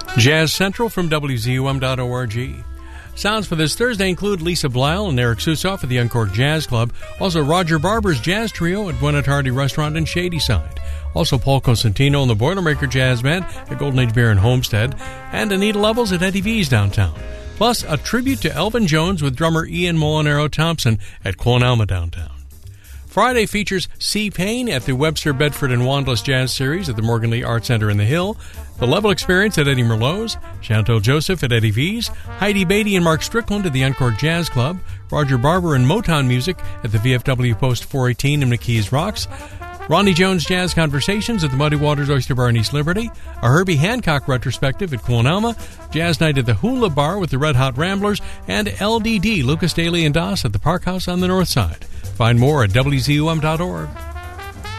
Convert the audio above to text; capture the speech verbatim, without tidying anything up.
Jazz Central from W Z U M dot org. Sounds for this Thursday include Lisa Blyle and Eric Susoff at the Uncorked Jazz Club. Also, Roger Barber's Jazz Trio at Buenatardi Restaurant in Shadyside. Also, Paul Cosentino and the Boilermaker Jazz Band at Golden Age Beer in Homestead. And Anita Levels at Eddie V's downtown. Plus, a tribute to Elvin Jones with drummer Ian Molinaro Thompson at Quonalma downtown. Friday features C. Payne at the Webster, Bedford, and Wanдлess Jazz Series at the Morgan Lee Art Center in the Hill, The Level Experience at Eddie Merlot's, Chantal Joseph at Eddie V's, Heidi Beatty and Mark Strickland at the Uncorked Jazz Club, Roger Barber and Motown Music at the V F W Post four eighteen in McKees Rocks, Ronnie Jones Jazz Conversations at the Muddy Waters Oyster Bar in East Liberty, a Herbie Hancock retrospective at Quonalma, Jazz Night at the Hula Bar with the Red Hot Ramblers, and L D D, Lucas Daly and Doss at the Park House on the North Side. Find more at W Z U M dot org.